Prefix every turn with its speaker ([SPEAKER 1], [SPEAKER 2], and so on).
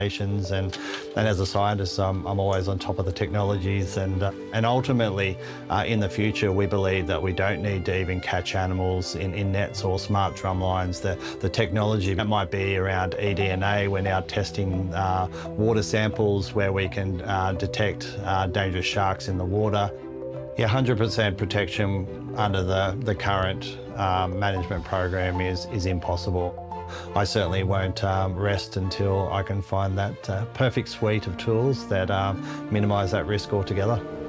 [SPEAKER 1] and as a scientist, I'm always on top of the technologies, and ultimately, in the future, we believe that we don't need to even catch animals in nets or smart drum lines. The technology that might be around eDNA. We're now testing water samples where we can detect dangerous sharks in the water. Yeah, 100% protection under the current management program is impossible. I certainly won't rest until I can find that perfect suite of tools that minimise that risk altogether.